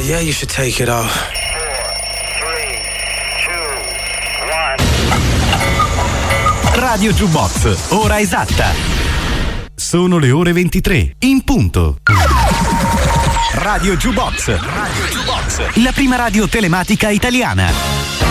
Yeah, you should take it off. 4, 3, 2, 1. Radio Jukebox, ora esatta. Sono le ore 23, in punto. Radio Jukebox, la prima radio telematica italiana.